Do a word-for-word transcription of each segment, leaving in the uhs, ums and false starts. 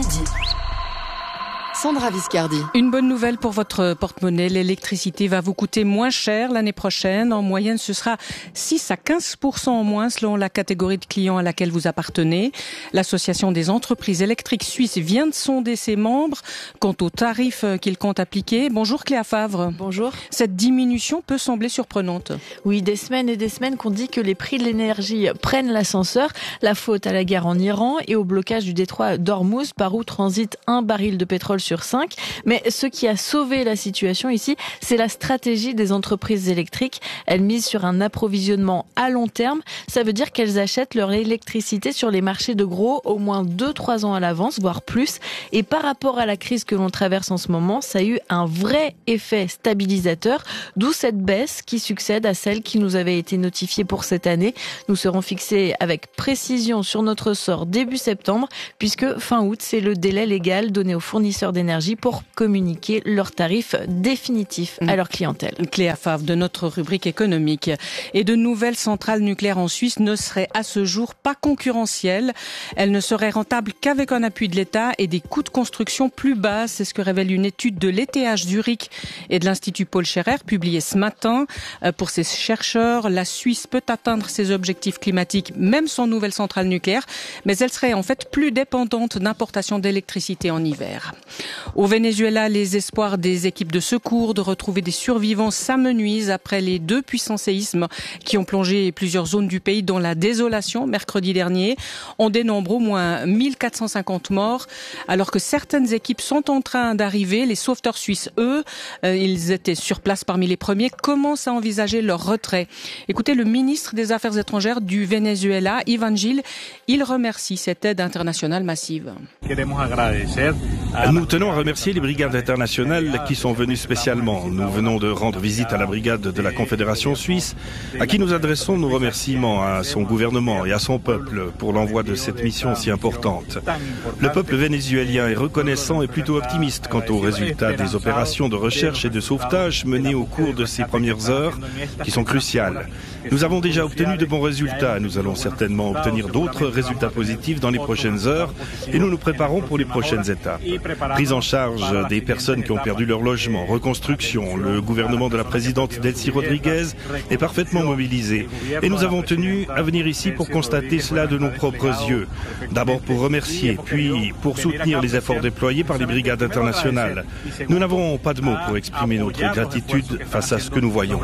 midi. Sandra Viscardi. Une bonne nouvelle pour votre porte-monnaie. L'électricité va vous coûter moins cher l'année prochaine. En moyenne, ce sera six à quinze pour cent en moins selon la catégorie de clients à laquelle vous appartenez. L'Association des entreprises électriques suisses vient de sonder ses membres quant aux tarifs qu'ils comptent appliquer. Bonjour Cléa Favre. Bonjour. Cette diminution peut sembler surprenante. Oui, des semaines et des semaines qu'on dit que les prix de l'énergie prennent l'ascenseur. La faute à la guerre en Iran et au blocage du détroit d'Ormuz par où transite un baril de pétrole sur cinq. Mais ce qui a sauvé la situation ici, c'est la stratégie des entreprises électriques. Elles misent sur un approvisionnement à long terme. Ça veut dire qu'elles achètent leur électricité sur les marchés de gros au moins deux à trois ans à l'avance, voire plus. Et par rapport à la crise que l'on traverse en ce moment, ça a eu un vrai effet stabilisateur, d'où cette baisse qui succède à celle qui nous avait été notifiée pour cette année. Nous serons fixés avec précision sur notre sort début septembre, puisque fin août, c'est le délai légal donné aux fournisseurs d'énergie pour communiquer leurs tarifs définitifs à leur clientèle. Cléa Favre de notre rubrique économique. Et de nouvelles centrales nucléaires en Suisse ne seraient à ce jour pas concurrentielles. Elles ne seraient rentables qu'avec un appui de l'État et des coûts de construction plus bas. C'est ce que révèle une étude de l'E T H Zurich et de l'Institut Paul Scherrer publiée ce matin. Pour ces chercheurs, la Suisse peut atteindre ses objectifs climatiques même sans nouvelle centrale nucléaire, mais elle serait en fait plus dépendante d'importation d'électricité en hiver. Au Venezuela, les espoirs des équipes de secours de retrouver des survivants s'amenuisent après les deux puissants séismes qui ont plongé plusieurs zones du pays dans la désolation mercredi dernier. On dénombre au moins mille quatre cent cinquante morts, alors que certaines équipes sont en train d'arriver. Les sauveteurs suisses, eux, euh, ils étaient sur place parmi les premiers, commencent à envisager leur retrait. Écoutez, le ministre des Affaires étrangères du Venezuela, Iván Gil, il remercie cette aide internationale massive. Nous tenons à remercier les brigades internationales qui sont venues spécialement. Nous venons de rendre visite à la brigade de la Confédération suisse, à qui nous adressons nos remerciements à son gouvernement et à son peuple pour l'envoi de cette mission si importante. Le peuple vénézuélien est reconnaissant et plutôt optimiste quant aux résultats des opérations de recherche et de sauvetage menées au cours de ces premières heures, qui sont cruciales. Nous avons déjà obtenu de bons résultats. Nous allons certainement obtenir d'autres résultats positifs dans les prochaines heures et nous nous préparons pour les prochaines étapes. Prise en charge des personnes qui ont perdu leur logement, reconstruction. Le gouvernement de la présidente Delcy Rodriguez est parfaitement mobilisé. Et nous avons tenu à venir ici pour constater cela de nos propres yeux. D'abord pour remercier, puis pour soutenir les efforts déployés par les brigades internationales. Nous n'avons pas de mots pour exprimer notre gratitude face à ce que nous voyons.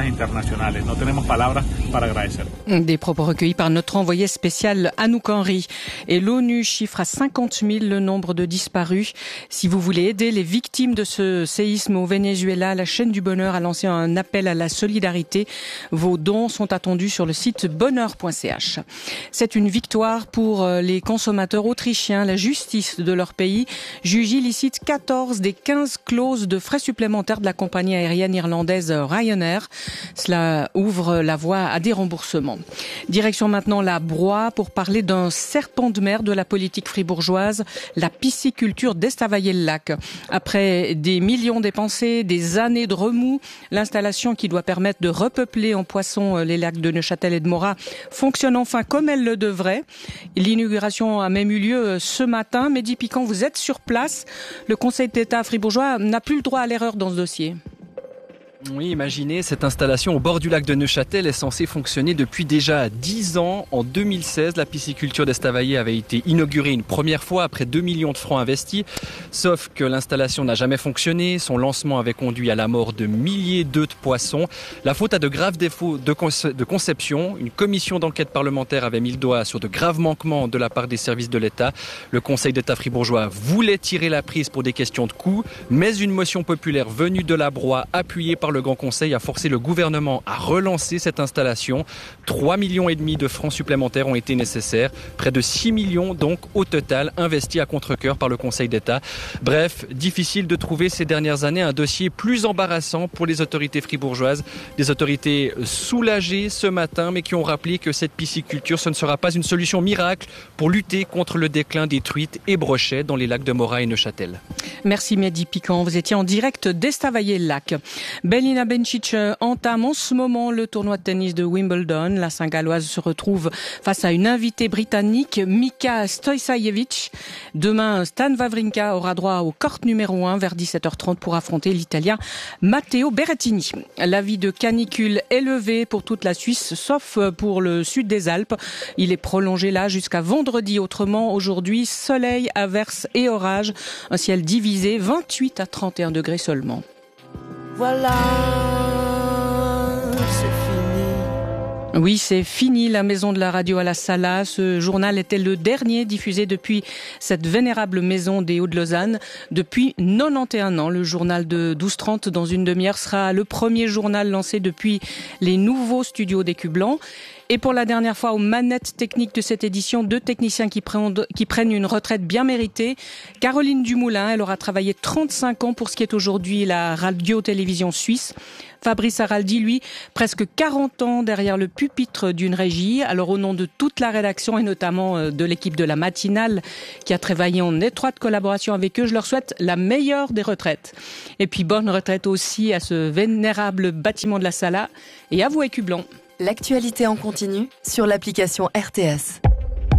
Des propos recueillis par notre envoyé spécial Anouk Henry. Et l'ONU chiffre à cinquante mille le nombre de disparus. Si vous voulez aider les victimes de ce séisme au Venezuela, la chaîne du bonheur a lancé un appel à la solidarité. Vos dons sont attendus sur le site bonheur point c h. C'est une victoire pour les consommateurs autrichiens. La justice de leur pays juge illicite quatorze des quinze clauses de frais supplémentaires de la compagnie aérienne irlandaise Ryanair. Cela ouvre la voie à des remboursements. Direction maintenant la Broye pour parler d'un serpent de mer de la politique fribourgeoise, la pisciculture d'Estavayer-le-Lac. Après des millions dépensés, des années de remous, l'installation qui doit permettre de repeupler en poissons les lacs de Neuchâtel et de Morat fonctionne enfin comme elle le devrait. L'inauguration a même eu lieu ce matin. Mehdi Piquant, vous êtes sur place. Le Conseil d'État fribourgeois n'a plus le droit à l'erreur dans ce dossier. Oui, imaginez, cette installation au bord du lac de Neuchâtel est censée fonctionner depuis déjà dix ans. En deux mille seize, la pisciculture d'Estavayer avait été inaugurée une première fois après deux millions de francs investis. Sauf que l'installation n'a jamais fonctionné. Son lancement avait conduit à la mort de milliers d'œufs de poissons. La faute à de graves défauts de, conce- de conception. Une commission d'enquête parlementaire avait mis le doigt sur de graves manquements de la part des services de l'État. Le Conseil d'État fribourgeois voulait tirer la prise pour des questions de coûts, mais une motion populaire venue de la Broye, appuyée par le Grand Conseil, a forcé le gouvernement à relancer cette installation. trois millions et demi de francs supplémentaires ont été nécessaires. Près de six millions donc au total investis à contre-cœur par le Conseil d'État. Bref, difficile de trouver ces dernières années un dossier plus embarrassant pour les autorités fribourgeoises. Des autorités soulagées ce matin, mais qui ont rappelé que cette pisciculture, ce ne sera pas une solution miracle pour lutter contre le déclin des truites et brochets dans les lacs de Morat et Neuchâtel. Merci Mehdi Piquant, vous étiez en direct d'Estavayer-le-Lac. Belinda Bencic entame en ce moment le tournoi de tennis de Wimbledon. La Saint-Galloise se retrouve face à une invitée britannique, Mika Stojsajevic. Demain, Stan Wawrinka aura droit au court numéro un vers dix-sept heures trente pour affronter l'Italien Matteo Berrettini. L'avis de canicule est levé pour toute la Suisse, sauf pour le sud des Alpes. Il est prolongé là jusqu'à vendredi. Autrement, aujourd'hui, soleil, averses et orages. Un ciel divisé, vingt-huit à trente et un degrés seulement. Voilà, c'est fini. Oui, c'est fini la maison de la radio à la Sala. Ce journal était le dernier diffusé depuis cette vénérable maison des Hauts-de-Lausanne. Depuis quatre-vingt-onze ans, le journal de douze heures trente dans une demi-heure sera le premier journal lancé depuis les nouveaux studios d'Écu Blanc. Et pour la dernière fois aux manettes techniques de cette édition, deux techniciens qui prennent, qui prennent une retraite bien méritée. Caroline Dumoulin, elle aura travaillé trente-cinq ans pour ce qui est aujourd'hui la radio-télévision suisse. Fabrice Araldi, lui, presque quarante ans derrière le pupitre d'une régie. Alors au nom de toute la rédaction et notamment de l'équipe de la matinale qui a travaillé en étroite collaboration avec eux, je leur souhaite la meilleure des retraites. Et puis bonne retraite aussi à ce vénérable bâtiment de la Sala et à vous Écu Blanc. L'actualité en continu sur l'application R T S.